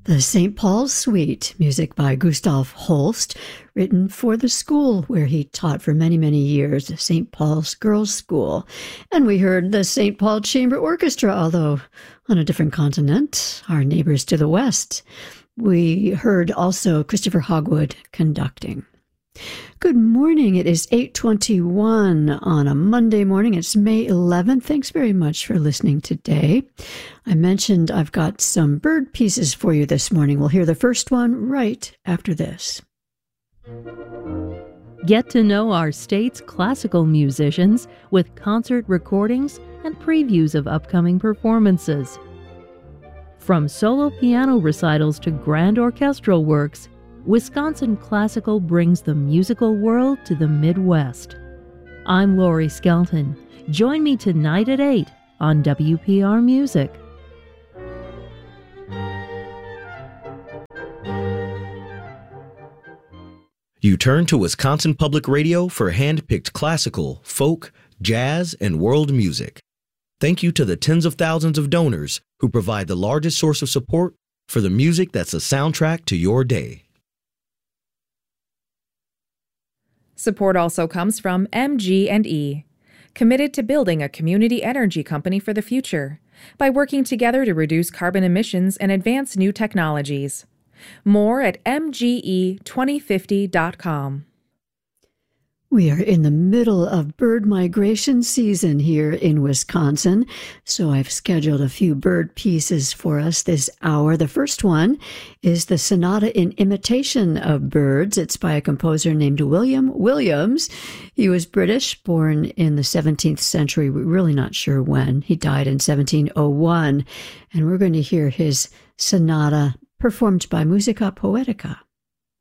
The St. Paul's Suite, music by Gustav Holst, written for the school where he taught for many, many years, St. Paul's Girls' School. And we heard the St. Paul Chamber Orchestra, although on a different continent, our neighbors to the west. We heard also Christopher Hogwood conducting. Good morning. It is 8:21 on a Monday morning. It's May 11th. Thanks very much for listening today. I mentioned I've got some bird pieces for you this morning. We'll hear the first one right after this. Get to know our state's classical musicians with concert recordings and previews of upcoming performances. From solo piano recitals to grand orchestral works, Wisconsin Classical brings the musical world to the Midwest. I'm Lori Skelton. Join me tonight at 8 on WPR Music. You turn to Wisconsin Public Radio for hand-picked classical, folk, jazz, and world music. Thank you to the tens of thousands of donors who provide the largest source of support for the music that's a soundtrack to your day. Support also comes from MG&E, committed to building a community energy company for the future by working together to reduce carbon emissions and advance new technologies. More at mge2050.com. We are in the middle of bird migration season here in Wisconsin, so I've scheduled a few bird pieces for us this hour. The first one is the Sonata in Imitation of Birds. It's by a composer named William Williams. He was British, born in the 17th century. We're really not sure when. He died in 1701, and we're going to hear his sonata performed by Musica Poetica.